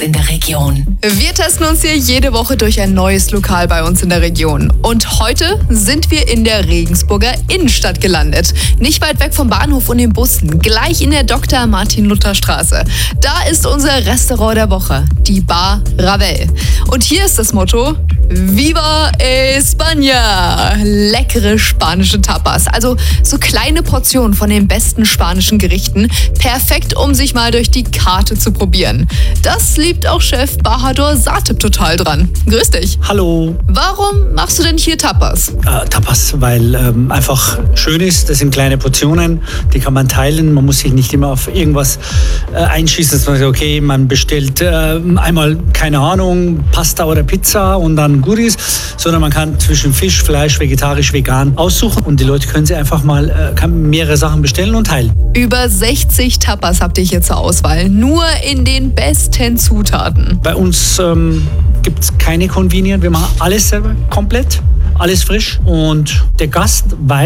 in der Region. Wir testen uns hier jede Woche durch ein neues Lokal bei uns in der Region. Und heute sind wir in der Regensburger Innenstadt gelandet. Nicht weit weg vom Bahnhof und den Bussen, gleich in der Dr. Martin-Luther-Straße. Da ist unser Restaurant der Woche, die Bar Ravel. Und hier ist das Motto: Viva España! Leckere spanische Tapas, also so kleine Portionen von den besten spanischen Gerichten. Perfekt, um sich mal durch die Karte zu probieren. Das liebt auch Chef Bahadur Satib total dran. Grüß dich. Hallo. Warum machst du denn hier Tapas? Tapas, weil einfach schön ist. Das sind kleine Portionen, die kann man teilen. Man muss sich nicht immer auf irgendwas einschießen, dass man sagt, okay, man bestellt einmal, keine Ahnung, Pasta oder Pizza und dann Goodies, sondern man kann zwischen Fisch, Fleisch, vegetarisch, vegan aussuchen und die Leute können sich einfach mal mehrere Sachen bestellen und teilen. Über 60 Tapas habt ihr hier zur Auswahl, nur in den besten Zutaten. Bei uns gibt es keine Convenient, wir machen alles selber, komplett, alles frisch und der Gast weiß,